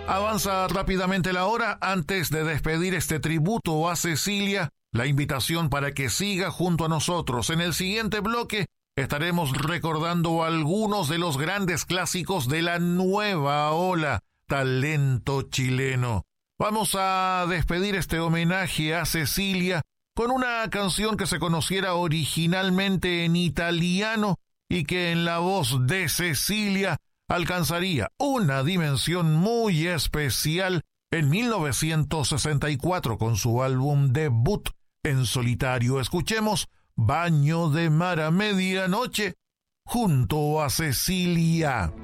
Avanza rápidamente la hora. Antes de despedir este tributo a Cecilia, la invitación para que siga junto a nosotros. En el siguiente bloque estaremos recordando algunos de los grandes clásicos de la nueva ola talento chileno. Vamos a despedir este homenaje a Cecilia con una canción que se conociera originalmente en italiano y que en la voz de Cecilia alcanzaría una dimensión muy especial en 1964 con su álbum debut en solitario. Escuchemos Baño de Mar a Medianoche junto a Cecilia.